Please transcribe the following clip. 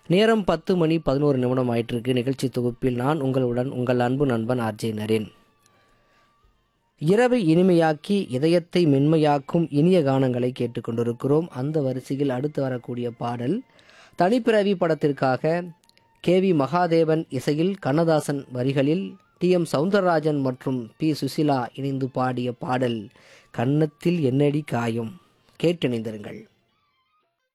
நேரம் 10:11 ஆயிட்டிருக்கு. நிகழ்ச்சி தொகுப்பில் நான் உங்கள் அன்பு நண்பன் ஆர்ஜே நரேன். இரவை இனிமையாக்கி இதயத்தை மென்மையாக்கும் இனிய கானங்களை கேட்டுக்கொண்டிருக்கிறோம். அந்த வரிசையில் அடுத்து வரக்கூடிய பாடல் தனிப்பிறவி படத்திற்காக KV மகாதேவன் இசையில் கண்ணதாசன் வரிகளில் TM சௌந்தரராஜன் மற்றும் P சுசிலா இணைந்து பாடிய பாடல் கன்னத்தில் என்னடி காயம். கேட்டிணைந்திருங்கள்.